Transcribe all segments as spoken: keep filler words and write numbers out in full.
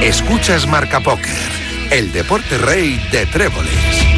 Escuchas Marca Póker, el deporte rey de tréboles.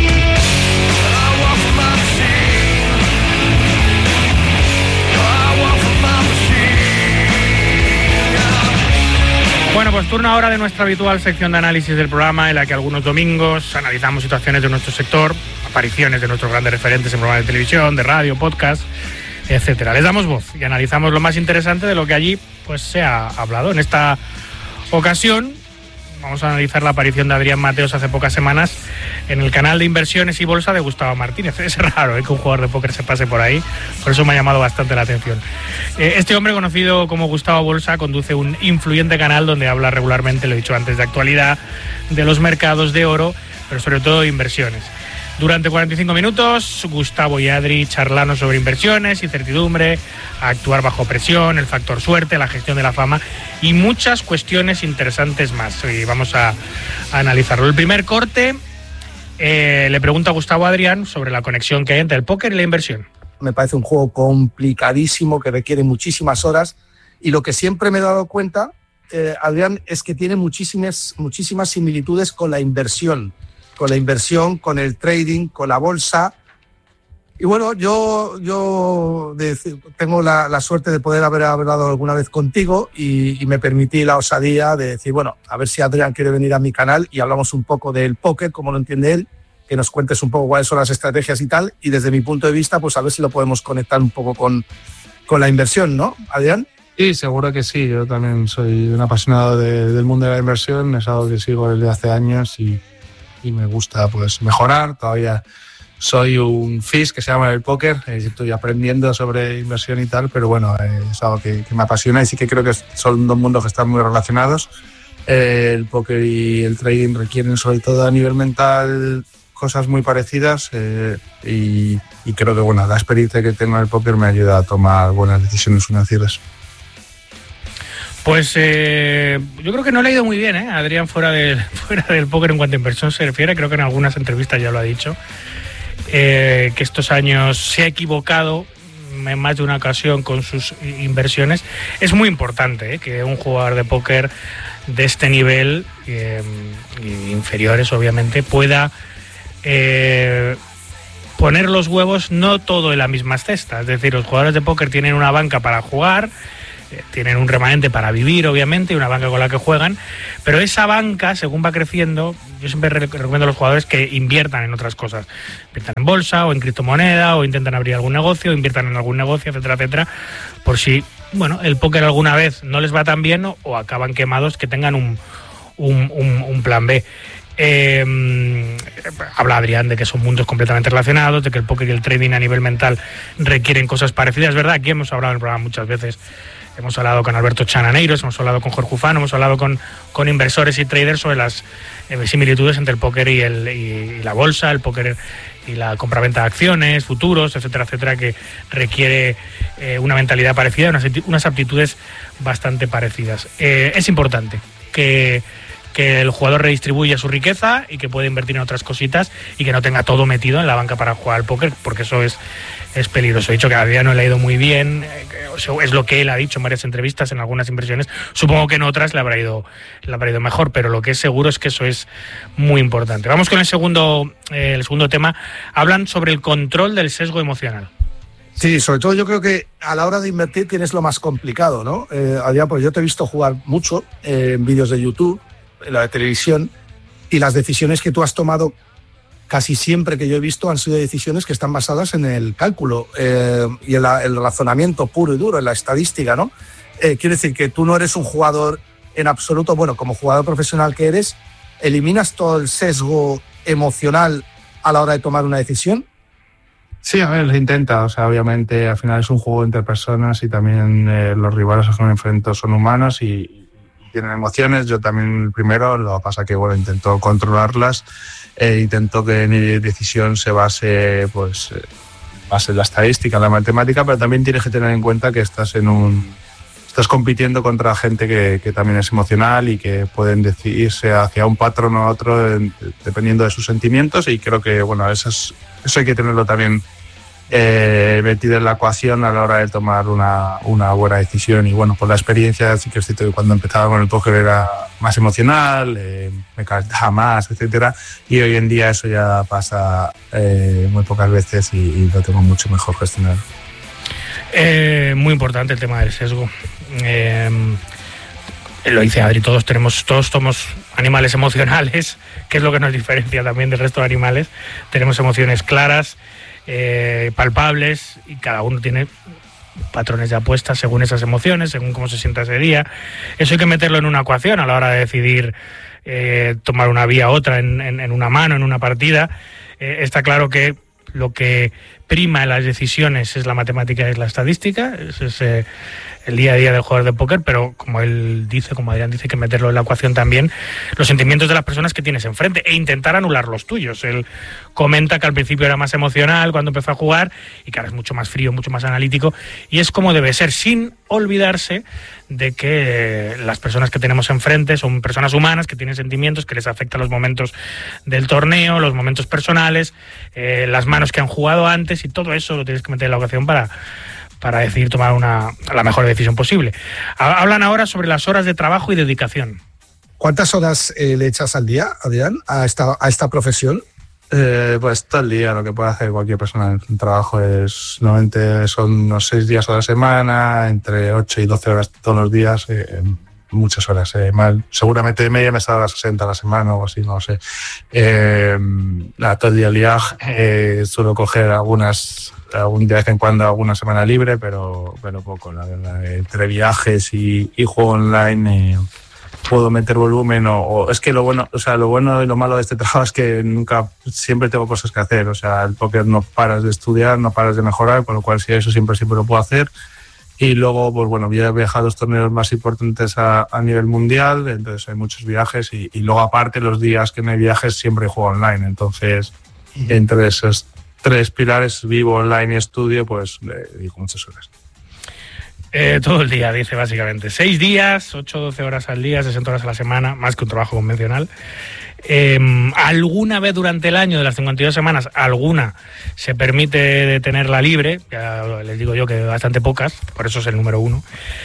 Bueno, pues turno ahora de nuestra habitual sección de análisis del programa, en la que algunos domingos analizamos situaciones de nuestro sector, apariciones de nuestros grandes referentes en programas de televisión, de radio, podcast, etcétera. Les damos voz y analizamos lo más interesante de lo que allí pues se ha hablado. En esta ocasión vamos a analizar la aparición de Adrián Mateos hace pocas semanas en el canal de inversiones y bolsa de Gustavo Martínez. Es raro ¿eh? que un jugador de póker se pase por ahí, por eso me ha llamado bastante la atención. Eh, este hombre, conocido como Gustavo Bolsa, conduce un influyente canal donde habla regularmente, lo he dicho antes, de actualidad, de los mercados de oro, pero sobre todo de inversiones. Durante cuarenta y cinco minutos, Gustavo y Adri charlando sobre inversiones, incertidumbre, actuar bajo presión, el factor suerte, la gestión de la fama y muchas cuestiones interesantes más. Y vamos a, a analizarlo. El primer corte eh, le pregunta a Gustavo a Adrián sobre la conexión que hay entre el póker y la inversión. Me parece un juego complicadísimo que requiere muchísimas horas y lo que siempre me he dado cuenta, eh, Adrián, es que tiene muchísimas, muchísimas similitudes con la inversión. con la inversión, con el trading, con la bolsa. Y bueno, yo, yo de, tengo la, la suerte de poder haber hablado alguna vez contigo y, y me permití la osadía de decir, bueno, a ver si Adrián quiere venir a mi canal y hablamos un poco del póker, cómo lo entiende él, que nos cuentes un poco cuáles son las estrategias y tal, y desde mi punto de vista, pues a ver si lo podemos conectar un poco con, con la inversión, ¿no, Adrián? Sí, seguro que sí. Yo también soy un apasionado de, del mundo de la inversión, es algo que sigo desde hace años y y me gusta pues mejorar. Todavía soy un fish que se llama el póker, estoy aprendiendo sobre inversión y tal, pero bueno, es algo que, que me apasiona y sí que creo que son dos mundos que están muy relacionados. El póker y el trading requieren, sobre todo a nivel mental, cosas muy parecidas eh, y, y creo que bueno, la experiencia que tengo en el póker me ayuda a tomar buenas decisiones financieras. Pues eh, yo creo que no le ha ido muy bien, ¿eh? Adrián fuera del, fuera del póker en cuanto a inversión se refiere. Creo que en algunas entrevistas ya lo ha dicho. Eh, que estos años se ha equivocado en más de una ocasión con sus inversiones. Es muy importante ¿eh? que un jugador de póker de este nivel, eh, inferiores obviamente, pueda eh, poner los huevos no todo en la misma cesta. Es decir, los jugadores de póker tienen una banca para jugar, tienen un remanente para vivir, obviamente, y una banca con la que juegan, pero esa banca, según va creciendo, yo siempre recomiendo a los jugadores que inviertan en otras cosas, inviertan en bolsa o en criptomoneda, o intentan abrir algún negocio, inviertan en algún negocio, etcétera, etcétera, por si, bueno, el póker alguna vez no les va tan bien o, o acaban quemados, que tengan un, un, un, un plan B. Eh, habla Adrián de que son mundos completamente relacionados, de que el póker y el trading a nivel mental requieren cosas parecidas, ¿verdad? Aquí hemos hablado en el programa muchas veces. Hemos hablado con Alberto Chananeiros, hemos hablado con Jorge Ufano, hemos hablado con, con inversores y traders sobre las eh, similitudes entre el póker y, el, y, y la bolsa, el póker y la compraventa de acciones, futuros, etcétera, etcétera, que requiere eh, una mentalidad parecida, unas, unas aptitudes bastante parecidas. Eh, es importante que, que el jugador redistribuya su riqueza y que pueda invertir en otras cositas y que no tenga todo metido en la banca para jugar al póker, porque eso es, es peligroso. He dicho que a Adrián no le ha ido muy bien, es lo que él ha dicho en varias entrevistas, en algunas inversiones. Supongo que en otras le habrá ido, le habrá ido mejor, pero lo que es seguro es que eso es muy importante. Vamos con el segundo, eh, el segundo tema. Hablan sobre el control del sesgo emocional. Sí, sobre todo yo creo que a la hora de invertir tienes lo más complicado, ¿no? Eh, Adrián, pues yo te he visto jugar mucho eh, en vídeos de YouTube, en la de televisión, y las decisiones que tú has tomado casi siempre que yo he visto han sido decisiones que están basadas en el cálculo eh, y en la, el razonamiento puro y duro, en la estadística, ¿no? Eh, quiere decir que tú no eres un jugador en absoluto, bueno, como jugador profesional que eres, ¿eliminas todo el sesgo emocional a la hora de tomar una decisión? Sí, a ver, se intenta. O sea, obviamente al final es un juego entre personas y también eh, los rivales a los que me enfrento son humanos y tienen emociones. Yo también el primero, lo que pasa que bueno, intento controlarlas. Eh, intento que mi decisión se base, pues, eh, base en la estadística, en la matemática, pero también tienes que tener en cuenta que estás en un, estás compitiendo contra gente que, que también es emocional y que pueden decidirse hacia un patrón o otro en, dependiendo de sus sentimientos, y creo que bueno, eso, es, eso hay que tenerlo también eh, metido en la ecuación a la hora de tomar una, una buena decisión. Y bueno, por la experiencia sí que es cierto que cuando empezaba con el póker era más emocional, eh, me calentaba más, etcétera. Y hoy en día eso ya pasa eh, muy pocas veces y, y lo tengo mucho mejor gestionado. Eh, muy importante el tema del sesgo. Eh, lo dice Adri, todos tenemos, todos somos animales emocionales, que es lo que nos diferencia también del resto de animales. Tenemos emociones claras, eh, palpables, y cada uno tiene patrones de apuesta según esas emociones, según cómo se sienta ese día. Eso hay que meterlo en una ecuación a la hora de decidir eh, tomar una vía u otra en, en, en una mano, en una partida. Eh, está claro que lo que prima en las decisiones es la matemática, es la estadística, es, es eh, el día a día del jugador de póker, pero como él dice, como Adrián dice, que meterlo en la ecuación también, los sentimientos de las personas que tienes enfrente e intentar anular los tuyos. Él comenta que al principio era más emocional cuando empezó a jugar y que ahora es mucho más frío, mucho más analítico, y es como debe ser, sin olvidarse de que las personas que tenemos enfrente son personas humanas que tienen sentimientos, que les afectan los momentos del torneo, los momentos personales, eh, las manos que han jugado antes, y todo eso lo tienes que meter en la ecuación para, para decidir tomar una, la mejor decisión posible. Hablan ahora sobre las horas de trabajo y dedicación. ¿Cuántas horas eh, le echas al día, Adrián, a esta, a esta profesión? Eh, pues todo el día, lo que puede hacer cualquier persona en el trabajo es, normalmente son unos seis días a la semana, entre ocho y doce horas todos los días, eh, muchas horas, eh, mal, seguramente de media me está a las sesenta a la semana o así, no lo sé. Eh, la, todo el día liado, eh, suelo coger algunas, algún día de vez en cuando alguna semana libre, pero, pero poco, la verdad, entre viajes y, y juego online. Eh, puedo meter volumen o, o es que lo bueno, o sea, lo bueno y lo malo de este trabajo es que nunca, siempre tengo cosas que hacer, o sea, el póker no paras de estudiar, no paras de mejorar, con lo cual si eso siempre siempre lo puedo hacer. Y luego, pues bueno, ya he viajado a los torneos más importantes a, a nivel mundial, entonces hay muchos viajes y, y luego aparte los días que no hay viajes siempre juego online, entonces entre esos tres pilares, vivo online y estudio, pues le dedico muchas horas. Eh, todo el día, dice básicamente. Seis días, ocho, doce horas al día, sesenta horas a la semana, más que un trabajo convencional. Eh, alguna vez durante el año, de las cincuenta y dos semanas, alguna se permite tenerla libre, ya les digo yo que bastante pocas, por eso es el número uno.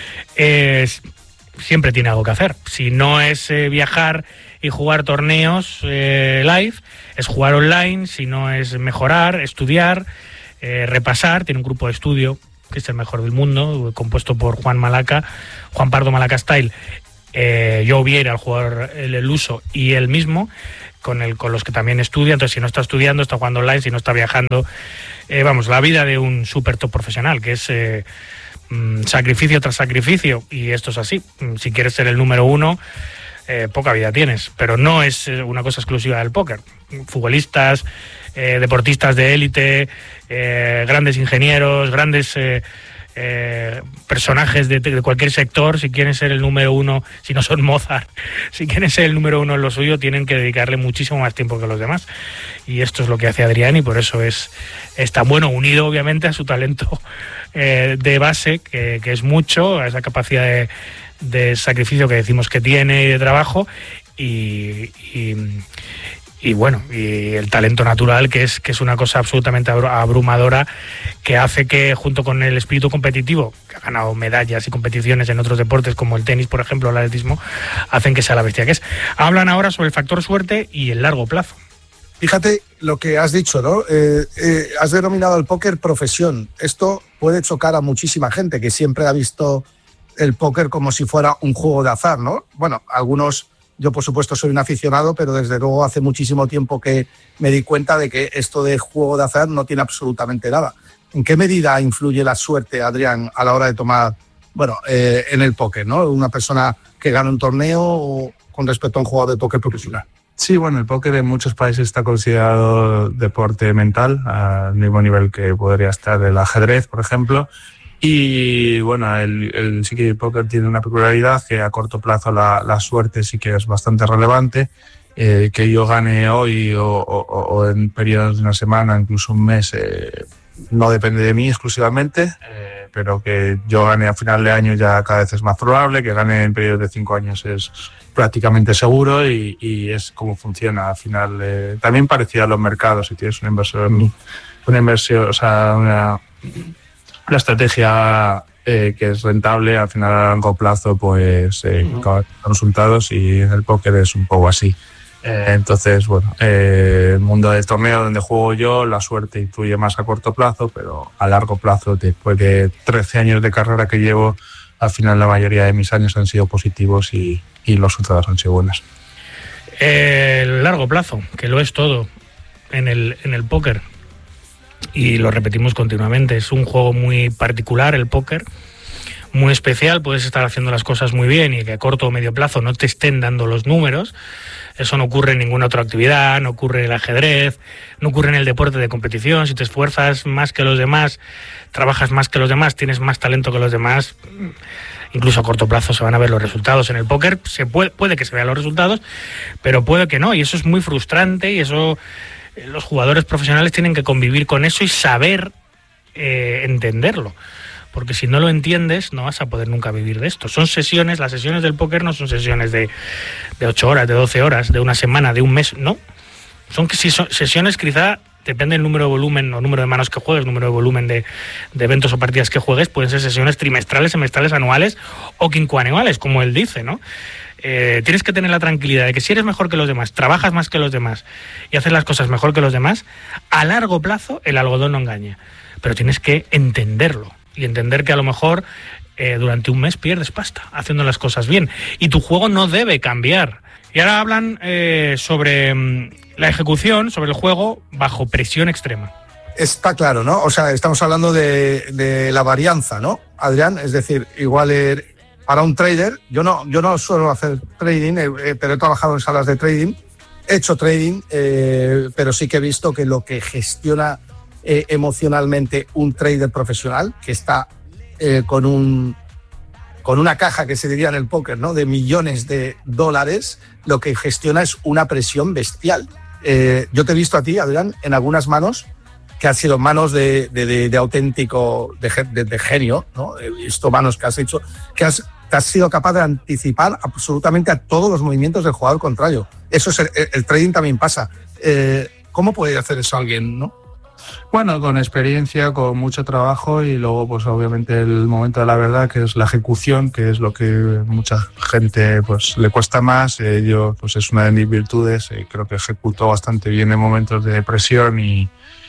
Eh, siempre tiene algo que hacer. Si no es eh, viajar y jugar torneos eh, live, es jugar online. Si no es mejorar, estudiar, eh, repasar, tiene un grupo de estudio que es el mejor del mundo, compuesto por Juan Malaca, Juan Pardo Malaca Style, eh, Joe Vieira, el jugador, el, el uso, y él mismo, con, el, con los que también estudia. Entonces, si no está estudiando, está jugando online, si no está viajando, eh, vamos, la vida de un súper top profesional, que es eh, mmm, sacrificio tras sacrificio, y esto es así. Si quieres ser el número uno, eh, poca vida tienes, pero no es una cosa exclusiva del póker. Futbolistas, eh, deportistas de élite, eh, grandes ingenieros, grandes eh, eh, personajes de, de cualquier sector, si quieren ser el número uno, si no son Mozart, si quieren ser el número uno en lo suyo, tienen que dedicarle muchísimo más tiempo que los demás. Y esto es lo que hace Adrián, y por eso es, es tan bueno, unido obviamente a su talento eh, de base, que, que es mucho, a esa capacidad de, de sacrificio que decimos que tiene y de trabajo, y... y Y bueno, y el talento natural, que es, que es una cosa absolutamente abrumadora, que hace que, junto con el espíritu competitivo, que ha ganado medallas y competiciones en otros deportes como el tenis, por ejemplo, o el atletismo, hacen que sea la bestia que es. Hablan ahora sobre el factor suerte y el largo plazo. Fíjate lo que has dicho, ¿no? Eh, eh, has denominado el póker profesión. Esto puede chocar a muchísima gente que siempre ha visto el póker como si fuera un juego de azar, ¿no? Bueno, algunos... Yo, por supuesto, soy un aficionado, pero desde luego hace muchísimo tiempo que me di cuenta de que esto de juego de azar no tiene absolutamente nada. ¿En qué medida influye la suerte, Adrián, a la hora de tomar, bueno, eh, en el póker, ¿no? Una persona que gana un torneo o con respecto a un jugador de póker profesional. Sí, bueno, el póker en muchos países está considerado deporte mental, al mismo nivel que podría estar el ajedrez, por ejemplo. Y bueno, el, el, sí que el póker tiene una peculiaridad que a corto plazo la, la suerte sí que es bastante relevante. Eh, que yo gane hoy o, o, o en periodos de una semana, incluso un mes, eh, no depende de mí exclusivamente, eh, pero que yo gane a final de año ya cada vez es más probable, que gane en periodos de cinco años es prácticamente seguro, y, y es como funciona al final. Eh, también parecido a los mercados, si tienes una inversión, una inversión, o sea, una... la estrategia eh, que es rentable, al final a largo plazo pues eh, uh-huh. resultados, y en el póker es un poco así. Eh, entonces, bueno, eh, el mundo del torneo donde juego yo, la suerte influye más a corto plazo, pero a largo plazo, después de trece años de carrera que llevo, al final la mayoría de mis años han sido positivos y, y los resultados han sido buenos. El largo plazo, que lo es todo en el, en el póker, y lo repetimos continuamente, es un juego muy particular el póker, muy especial, puedes estar haciendo las cosas muy bien y que a corto o medio plazo no te estén dando los números. Eso no ocurre en ninguna otra actividad, no ocurre en el ajedrez, no ocurre en el deporte de competición. Si te esfuerzas más que los demás, trabajas más que los demás, tienes más talento que los demás, incluso a corto plazo se van a ver los resultados. En el póker se puede, puede que se vean los resultados, pero puede que no, y eso es muy frustrante, y eso los jugadores profesionales tienen que convivir con eso y saber eh, entenderlo. Porque si no lo entiendes, no vas a poder nunca vivir de esto. Son sesiones, las sesiones del póker no son sesiones de, de ocho horas, de doce horas, de una semana, de un mes, no. Son, si son sesiones, quizá, depende del número de volumen o número de manos que juegues, número de volumen de, de eventos o partidas que juegues, pueden ser sesiones trimestrales, semestrales, anuales o quincuanuales, como él dice, ¿no? Eh, tienes que tener la tranquilidad de que si eres mejor que los demás, trabajas más que los demás y haces las cosas mejor que los demás, a largo plazo el algodón no engaña. Pero tienes que entenderlo. Y entender que a lo mejor eh, durante un mes pierdes pasta haciendo las cosas bien. Y tu juego no debe cambiar. Y ahora hablan eh, sobre mm, la ejecución, sobre el juego bajo presión extrema. Está claro, ¿no? O sea, estamos hablando de, de la varianza, ¿no, Adrián? Es decir, igual eh, para un trader, yo no, yo no suelo hacer trading, eh, pero he trabajado en salas de trading, he hecho trading, eh, pero sí que he visto que lo que gestiona Eh, emocionalmente un trader profesional que está eh, con un con una caja, que se diría en el póker, ¿no?, de millones de dólares, lo que gestiona es una presión bestial. Eh, yo te he visto a ti, Adrián, en algunas manos que han sido manos de, de, de, de auténtico, de, de, de genio, ¿no? He visto manos que has hecho, que has, que has sido capaz de anticipar absolutamente a todos los movimientos del jugador contrario. Eso es el, el trading también pasa. Eh, ¿Cómo puede hacer eso alguien, no? Bueno, con experiencia, con mucho trabajo, y luego pues obviamente el momento de la verdad, que es la ejecución, que es lo que mucha gente pues le cuesta más. Eh, yo pues es una de mis virtudes, eh, creo que ejecuto bastante bien en momentos de presión y,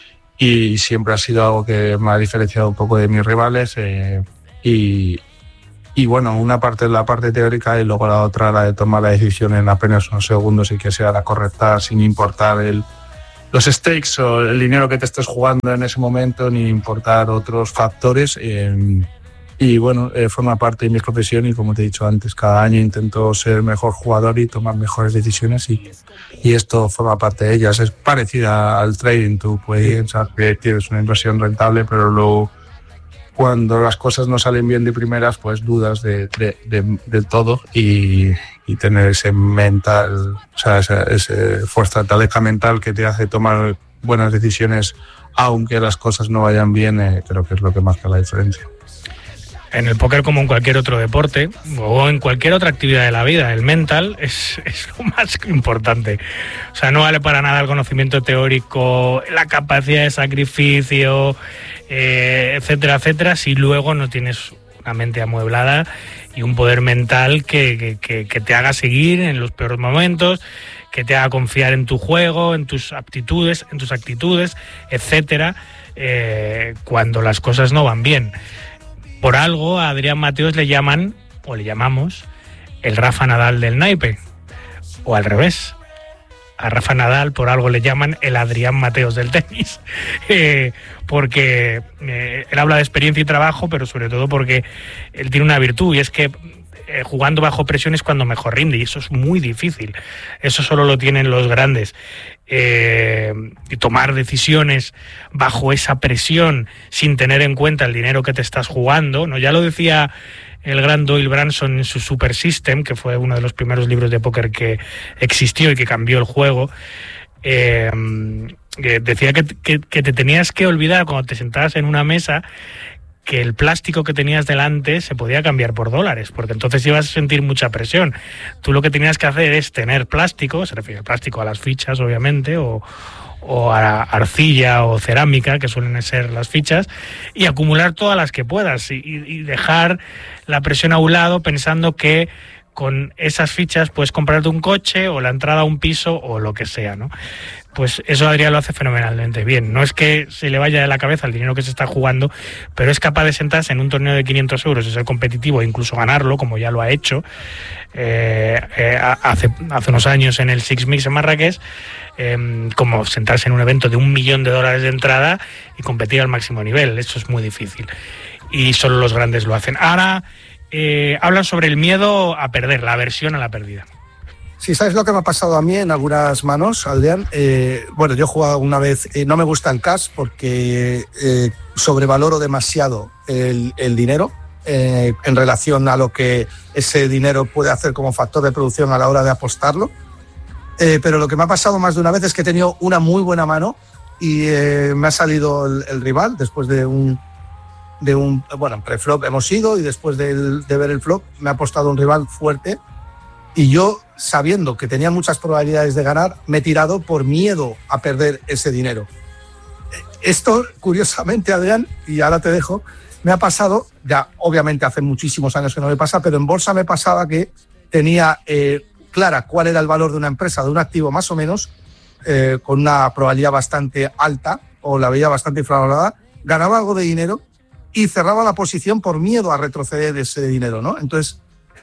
y siempre ha sido algo que me ha diferenciado un poco de mis rivales. Eh, y, y bueno, una parte es la parte teórica y luego la otra la de tomar la decisión en apenas unos segundos y que sea la correcta, sin importar el los stakes o el dinero que te estés jugando en ese momento, ni importar otros factores. Eh, y bueno, eh, forma parte de mi profesión, y como te he dicho antes, cada año intento ser mejor jugador y tomar mejores decisiones, y, y esto forma parte de ellas. Es parecida al trading. Tú puedes pensar que tienes una inversión rentable, pero luego cuando las cosas no salen bien de primeras, pues dudas de, de, de, de todo, y, y tener ese mental, o sea, esa, esa fortaleza mental que te hace tomar buenas decisiones, aunque las cosas no vayan bien, eh, creo que es lo que marca la diferencia. En el póker, como en cualquier otro deporte o en cualquier otra actividad de la vida, el mental es, es lo más importante. O sea, no vale para nada el conocimiento teórico, la capacidad de sacrificio, eh, etcétera, etcétera, si luego no tienes una mente amueblada y un poder mental que, que, que, que te haga seguir en los peores momentos, que te haga confiar en tu juego, en tus aptitudes, en tus actitudes, etcétera, eh, cuando las cosas no van bien. Por algo a Adrián Mateos le llaman, o le llamamos, el Rafa Nadal del naipe, o al revés. A Rafa Nadal por algo le llaman el Adrián Mateos del tenis, eh, porque eh, él habla de experiencia y trabajo, pero sobre todo porque él tiene una virtud, y es que eh, jugando bajo presión es cuando mejor rinde, y eso es muy difícil. Eso solo lo tienen los grandes. Eh, y tomar decisiones bajo esa presión sin tener en cuenta el dinero que te estás jugando, ¿no? Ya lo decía el gran Doyle Branson en su Super System, que fue uno de los primeros libros de póker que existió y que cambió el juego. Eh, que decía que, que, que te tenías que olvidar cuando te sentabas en una mesa que el plástico que tenías delante se podía cambiar por dólares, porque entonces ibas a sentir mucha presión. Tú lo que tenías que hacer es tener plástico, se refiere al plástico a las fichas, obviamente, o, o a arcilla o cerámica, que suelen ser las fichas, y acumular todas las que puedas, y, y dejar la presión a un lado pensando que con esas fichas puedes comprarte un coche o la entrada a un piso o lo que sea, ¿no? Pues eso Adrián lo hace fenomenalmente bien. No es que se le vaya de la cabeza el dinero que se está jugando, pero es capaz de sentarse en un torneo de quinientos euros y ser competitivo e incluso ganarlo, como ya lo ha hecho eh, eh, hace, hace unos años en el Six Mix en Marrakech, eh, como sentarse en un evento de un millón de dólares de entrada y competir al máximo nivel. Eso es muy difícil. Y solo los grandes lo hacen. Ahora eh, hablan sobre el miedo a perder, la aversión a la pérdida. Sí, ¿sabes lo que me ha pasado a mí en algunas manos, Adrián? Eh, bueno, yo he jugado una vez, eh, no me gusta en cash porque eh, sobrevaloro demasiado el, el dinero eh, en relación a lo que ese dinero puede hacer como factor de producción a la hora de apostarlo. Eh, pero lo que me ha pasado más de una vez es que he tenido una muy buena mano y eh, me ha salido el, el rival después de un, de un... Bueno, en pre-flop hemos ido y después de, de ver el flop me ha apostado un rival fuerte. Y yo, sabiendo que tenía muchas probabilidades de ganar, me he tirado por miedo a perder ese dinero. Esto, curiosamente, Adrián, y ahora te dejo, me ha pasado, ya obviamente hace muchísimos años que no me pasa, pero en bolsa me pasaba que tenía eh, clara cuál era el valor de una empresa, de un activo más o menos, eh, con una probabilidad bastante alta, o la veía bastante infravalorada, ganaba algo de dinero y cerraba la posición por miedo a retroceder ese dinero, ¿no? Entonces...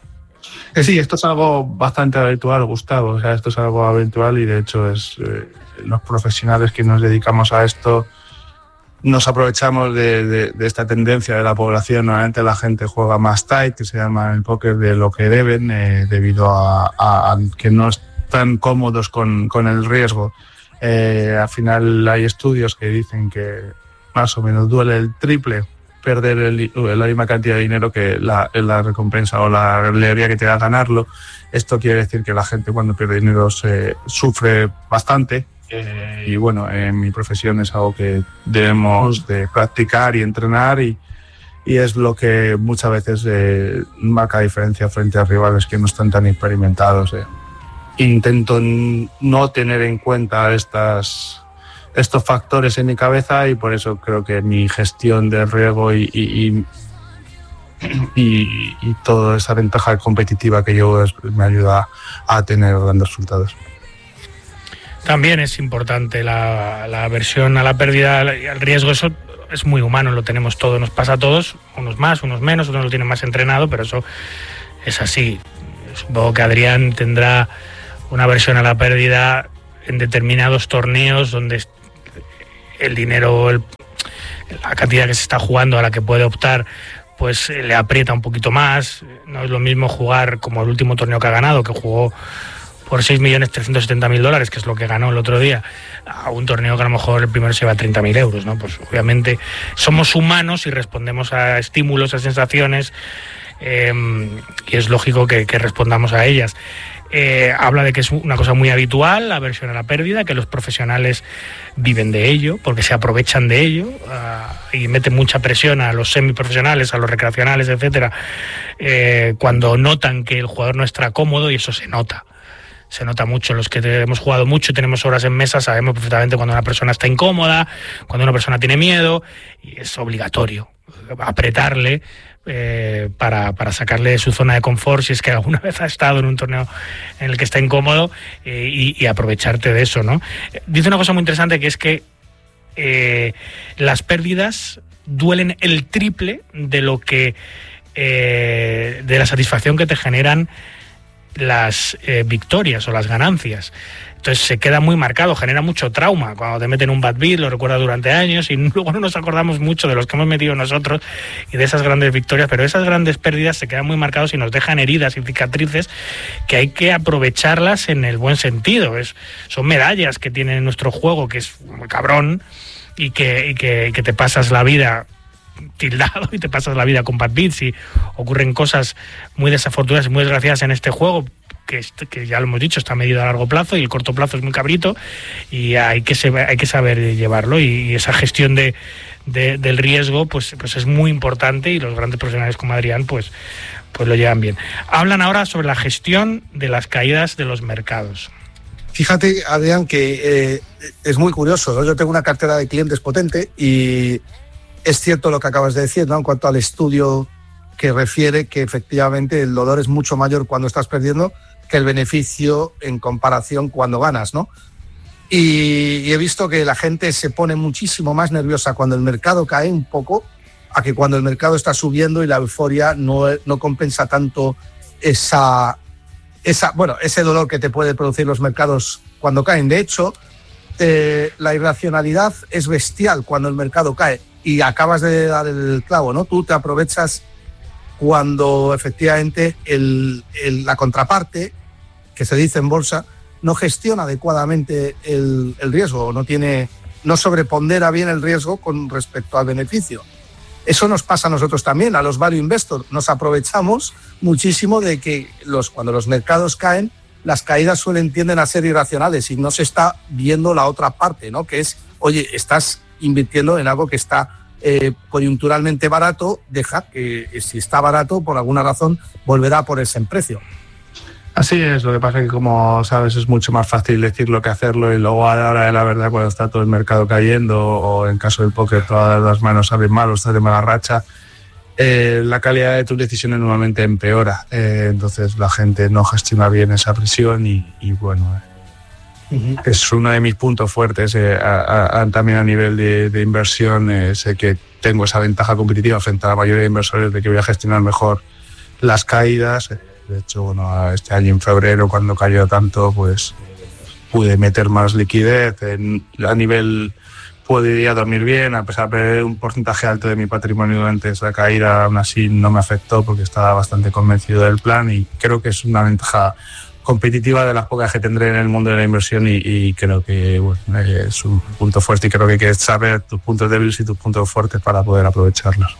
Sí, esto es algo bastante habitual, Gustavo. O sea, esto es algo habitual y de hecho es eh, los profesionales que nos dedicamos a esto nos aprovechamos de, de, de esta tendencia de la población. Normalmente la gente juega más tight, que se llama en el póker, de lo que deben, eh, debido a, a, a que no están cómodos con, con el riesgo. Eh, al final hay estudios que dicen que más o menos duele el triple perder el, la misma cantidad de dinero que la, la recompensa o la alegría que te da ganarlo. Esto quiere decir que la gente cuando pierde dinero se sufre bastante eh, y bueno, en mi profesión es algo que debemos de practicar y entrenar y, y es lo que muchas veces eh, marca diferencia frente a rivales que no están tan experimentados. Eh. Intento no tener en cuenta estas estos factores en mi cabeza y por eso creo que mi gestión de riesgo y, y, y, y, y toda esa ventaja competitiva que llevo es, me ayuda a tener grandes resultados. También es importante la, la aversión a la pérdida y al riesgo. Eso es muy humano, lo tenemos todos, nos pasa a todos, unos más, unos menos, unos lo tienen más entrenado, pero eso es así. Supongo que Adrián tendrá una aversión a la pérdida en determinados torneos donde el dinero, el, la cantidad que se está jugando a la que puede optar, pues le aprieta un poquito más. No es lo mismo jugar como el último torneo que ha ganado, que jugó por seis millones trescientos setenta mil dólares, que es lo que ganó el otro día, a un torneo que a lo mejor el primero se lleva treinta mil euros, ¿no? Pues obviamente somos humanos y respondemos a estímulos, a sensaciones, eh, y es lógico que, que respondamos a ellas. Eh, habla de que es una cosa muy habitual, la aversión a la pérdida, que los profesionales viven de ello, porque se aprovechan de ello uh, y meten mucha presión a los semiprofesionales, a los recreacionales, etcétera, eh, cuando notan que el jugador no está cómodo, y eso se nota. Se nota mucho. Los que hemos jugado mucho y tenemos horas en mesa sabemos perfectamente cuando una persona está incómoda, cuando una persona tiene miedo, y es obligatorio apretarle eh, para, para sacarle de su zona de confort si es que alguna vez ha estado en un torneo en el que está incómodo, eh, y, y aprovecharte de eso, ¿no? Dice una cosa muy interesante, que es que eh, las pérdidas duelen el triple de lo que eh, de la satisfacción que te generan las eh, victorias o las ganancias. Entonces se queda muy marcado, genera mucho trauma. Cuando te meten un bad beat, lo recuerdas durante años y luego no nos acordamos mucho de los que hemos metido nosotros y de esas grandes victorias, pero esas grandes pérdidas se quedan muy marcados y nos dejan heridas y cicatrices que hay que aprovecharlas en el buen sentido. Es, son medallas que tiene nuestro juego, que es muy cabrón, y que, y que, y que te pasas la vida tildado y te pasas la vida con bad beats y ocurren cosas muy desafortunadas y muy desgraciadas en este juego, que, que ya lo hemos dicho, está medido a largo plazo y el corto plazo es muy cabrito y hay que, se, hay que saber llevarlo, y, y esa gestión de, de, del riesgo, pues, pues es muy importante, y los grandes profesionales como Adrián pues, pues lo llevan bien. Hablan ahora sobre la gestión de las caídas de los mercados. Fíjate, Adrián, que eh, es muy curioso, ¿no? Yo tengo una cartera de clientes potente y es cierto lo que acabas de decir, ¿no? En cuanto al estudio que refiere que efectivamente el dolor es mucho mayor cuando estás perdiendo que el beneficio en comparación cuando ganas, ¿no? Y, y he visto que la gente se pone muchísimo más nerviosa cuando el mercado cae un poco a que cuando el mercado está subiendo y la euforia no, no compensa tanto esa... Esa, bueno, ese dolor que te puede producir los mercados cuando caen. De hecho, eh, la irracionalidad es bestial cuando el mercado cae, y acabas de dar el clavo, ¿no? Tú te aprovechas cuando efectivamente el, el, la contraparte, que se dice en bolsa, no gestiona adecuadamente el, el riesgo, no tiene, no sobrepondera bien el riesgo con respecto al beneficio. Eso nos pasa a nosotros también, a los value investors. Nos aprovechamos muchísimo de que los, cuando los mercados caen, las caídas suelen tienden a ser irracionales y no se está viendo la otra parte, ¿no? Que es, oye, estás invirtiendo en algo que está eh, coyunturalmente barato, deja que si está barato, por alguna razón, volverá a ponerse en precio. Así es, lo que pasa es que, como sabes, es mucho más fácil decirlo que hacerlo, y luego a la hora de la verdad, cuando está todo el mercado cayendo, o en caso del póker todas las manos salen mal o estás de mala racha, eh, la calidad de tus decisiones normalmente empeora. Eh, entonces la gente no gestiona bien esa presión y, y bueno, eh, uh-huh. es uno de mis puntos fuertes. Eh, a, a, también a nivel de, de inversión, eh, sé que tengo esa ventaja competitiva frente a la mayoría de inversores de que voy a gestionar mejor las caídas. Eh, De hecho, bueno, este año en febrero, cuando cayó tanto, pues pude meter más liquidez. En, a nivel, podía dormir bien, a pesar de perder un porcentaje alto de mi patrimonio durante esa caída, aún así no me afectó porque estaba bastante convencido del plan, y creo que es una ventaja competitiva de las pocas que tendré en el mundo de la inversión, y, y creo que bueno, es un punto fuerte, y creo que hay que saber tus puntos débiles y tus puntos fuertes para poder aprovecharlos.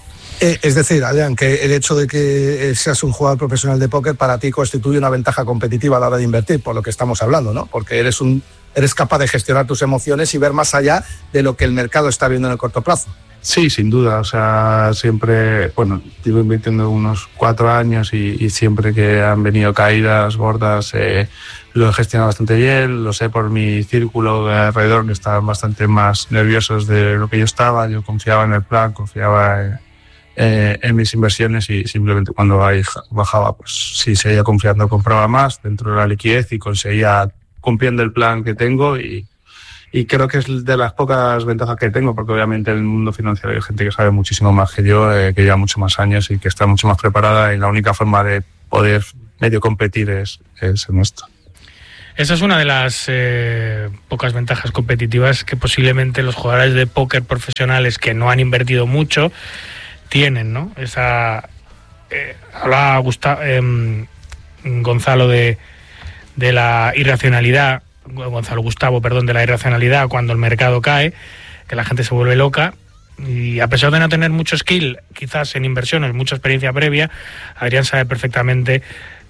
Es decir, Adrián, que el hecho de que seas un jugador profesional de póker para ti constituye una ventaja competitiva a la hora de invertir, por lo que estamos hablando, ¿no? Porque eres un eres capaz de gestionar tus emociones y ver más allá de lo que el mercado está viendo en el corto plazo. Sí, sin duda. O sea, siempre, bueno, llevo invirtiendo unos cuatro años y, y siempre que han venido caídas gordas eh, lo he gestionado bastante bien. Lo sé por mi círculo de alrededor, que estaban bastante más nerviosos de lo que yo estaba. Yo confiaba en el plan, confiaba en... Eh, en mis inversiones, y simplemente cuando bajaba, pues si seguía confiando, compraba más dentro de la liquidez y conseguía cumpliendo el plan que tengo, y, y creo que es de las pocas ventajas que tengo, porque obviamente en el mundo financiero hay gente que sabe muchísimo más que yo, eh, que lleva mucho más años y que está mucho más preparada, y la única forma de poder medio competir es, es en esto. Esa es una de las eh, pocas ventajas competitivas que posiblemente los jugadores de póker profesionales que no han invertido mucho tienen, ¿no? Esa eh, hablaba Gustavo, eh, Gonzalo de, de la irracionalidad, Gonzalo Gustavo, perdón, de la irracionalidad cuando el mercado cae, que la gente se vuelve loca, y a pesar de no tener mucho skill, quizás en inversiones, mucha experiencia previa, Adrián sabe perfectamente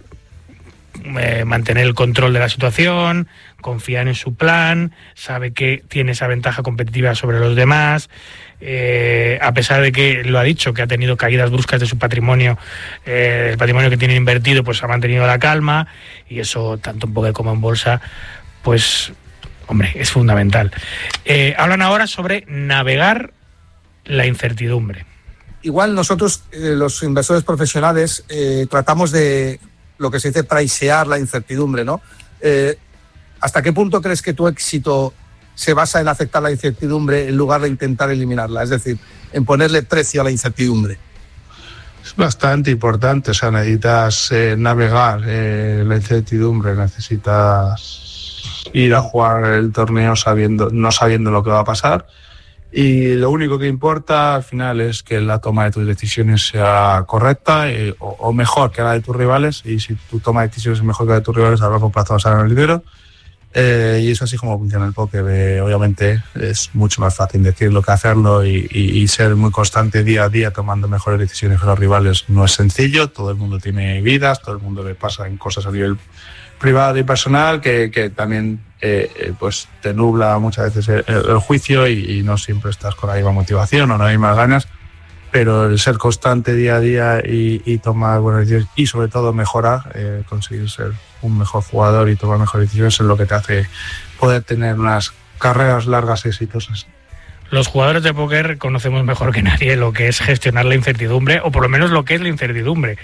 eh, mantener el control de la situación, confiar en su plan, sabe que tiene esa ventaja competitiva sobre los demás. Eh, a pesar de que lo ha dicho, que ha tenido caídas bruscas de su patrimonio, eh, el patrimonio que tiene invertido, pues ha mantenido la calma, y eso tanto en póker como en bolsa, pues hombre, es fundamental. Eh, hablan ahora sobre navegar la incertidumbre. Igual nosotros, eh, los inversores profesionales, eh, tratamos de lo que se dice pricear la incertidumbre, ¿no? Eh, ¿Hasta qué punto crees que tu éxito se basa en aceptar la incertidumbre en lugar de intentar eliminarla? Es decir, en ponerle precio a la incertidumbre. Es bastante importante. O sea, necesitas eh, navegar eh, la incertidumbre, necesitas ir a jugar el torneo sabiendo, no sabiendo lo que va a pasar, y lo único que importa al final es que la toma de tus decisiones sea correcta eh, o, o mejor que la de tus rivales, y si tu toma de decisiones es mejor que la de tus rivales, a largo plazo vas a ganar el dinero. Eh, y eso así como funciona el póker. Eh, obviamente es mucho más fácil decirlo que hacerlo, y, y, y ser muy constante día a día tomando mejores decisiones que los rivales no es sencillo. Todo el mundo tiene vidas, todo el mundo le pasa en cosas a nivel privado y personal que, que también eh, eh, pues te nubla muchas veces el, el juicio y, y no siempre estás con la misma motivación o no hay más ganas, pero el ser constante día a día y, y tomar buenas decisiones y sobre todo mejorar, eh, conseguir ser un mejor jugador y tomar mejores decisiones es lo que te hace poder tener unas carreras largas y exitosas. Los jugadores de póker conocemos mejor que nadie lo que es gestionar la incertidumbre, o por lo menos lo que es la incertidumbre.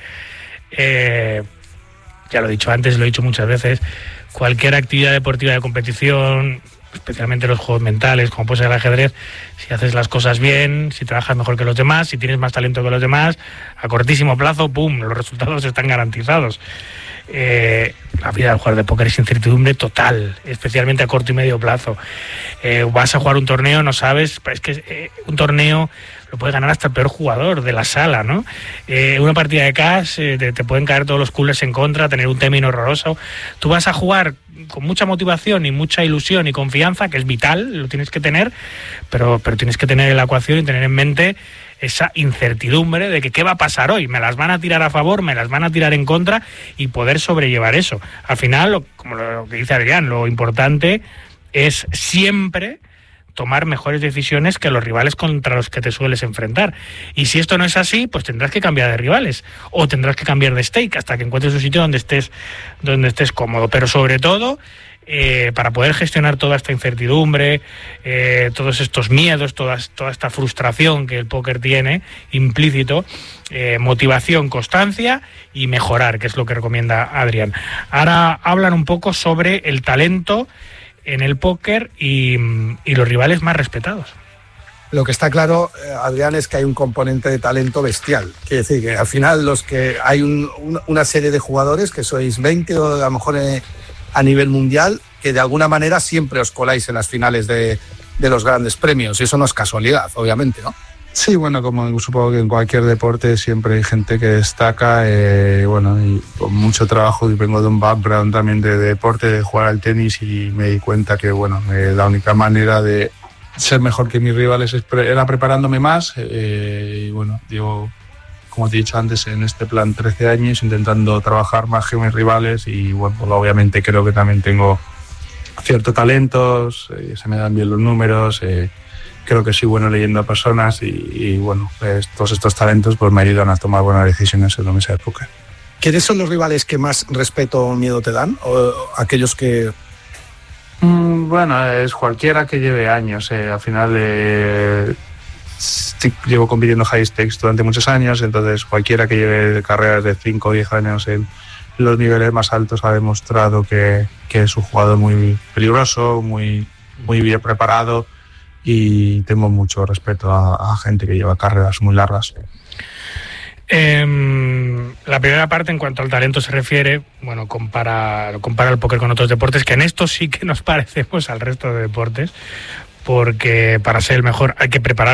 Eh, ya lo he dicho antes, lo he dicho muchas veces, cualquier actividad deportiva de competición, especialmente los juegos mentales, como puede ser el ajedrez, si haces las cosas bien, si trabajas mejor que los demás, si tienes más talento que los demás, a cortísimo plazo, ¡pum!, los resultados están garantizados. Eh, la vida del jugador de póker es incertidumbre total, especialmente a corto y medio plazo. Eh, vas a jugar un torneo, no sabes, es que eh, un torneo lo puede ganar hasta el peor jugador de la sala, ¿no? Eh, una partida de cash, eh, te, te pueden caer todos los coolers en contra, tener un timing horroroso. Tú vas a jugar con mucha motivación y mucha ilusión y confianza, que es vital, lo tienes que tener, pero, pero tienes que tener en la ecuación y tener en mente esa incertidumbre de que qué va a pasar hoy, me las van a tirar a favor, me las van a tirar en contra, y poder sobrellevar eso. Al final, lo, como lo que dice Adrián, lo importante es siempre tomar mejores decisiones que los rivales contra los que te sueles enfrentar. Y si esto no es así, pues tendrás que cambiar de rivales o tendrás que cambiar de stake hasta que encuentres un sitio donde estés, donde estés cómodo. Pero sobre todo, Eh, para poder gestionar toda esta incertidumbre, eh, todos estos miedos, todas, toda esta frustración que el póker tiene implícito, eh, motivación, constancia y mejorar, que es lo que recomienda Adrián. Ahora hablan un poco sobre el talento en el póker y, y los rivales más respetados. Lo que está claro, Adrián, es que hay un componente de talento bestial. Quiere decir que al final los que hay un, una serie de jugadores, que sois veinte o a lo mejor eh, a nivel mundial, que de alguna manera siempre os coláis en las finales de, de los grandes premios. Y eso no es casualidad, obviamente, ¿no? Sí, bueno, como supongo que en cualquier deporte siempre hay gente que destaca, eh, bueno, y con mucho trabajo, y vengo de un background también de deporte, de jugar al tenis, y me di cuenta que, bueno, eh, la única manera de ser mejor que mis rivales era preparándome más, eh, y bueno, llevo, como te he dicho antes, en este plan trece años intentando trabajar más que mis rivales, y bueno, pues obviamente creo que también tengo ciertos talentos, eh, se me dan bien los números, eh, creo que soy bueno leyendo a personas y, y bueno, pues, todos estos talentos pues me ayudan a tomar buenas decisiones en la mesa de póker. ¿Quiénes son los rivales que más respeto o miedo te dan? ¿O aquellos que...? Mm, bueno, es cualquiera que lleve años, eh, al final... Eh, llevo compitiendo high stakes durante muchos años, entonces cualquiera que lleve carreras de cinco o diez años en los niveles más altos ha demostrado que, que es un jugador muy peligroso, muy, muy bien preparado, y tengo mucho respeto a, a gente que lleva carreras muy largas. Eh, la primera parte, en cuanto al talento se refiere, bueno, compara, compara el póker con otros deportes, que en esto sí que nos parecemos al resto de deportes, porque para ser el mejor hay que prepararse